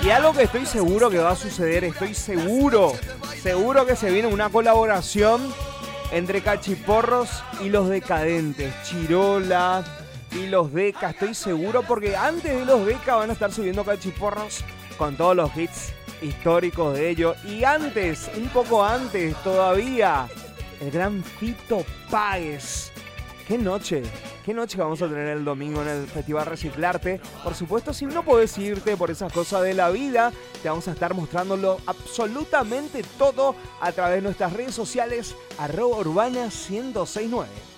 Y algo que estoy seguro que va a suceder, estoy seguro que se viene una colaboración entre Cachiporros y Los Decadentes, Chirola y Los Deca, estoy seguro, porque antes de Los Deca van a estar subiendo Cachiporros con todos los hits históricos de ellos. Y antes, un poco antes todavía, el gran Fito Páez. ¡Qué noche! ¿Qué noche que vamos a tener el domingo en el Festival Reciclarte? Por supuesto, si no podés irte por esas cosas de la vida, te vamos a estar mostrándolo absolutamente todo a través de nuestras redes sociales, @urbana1069.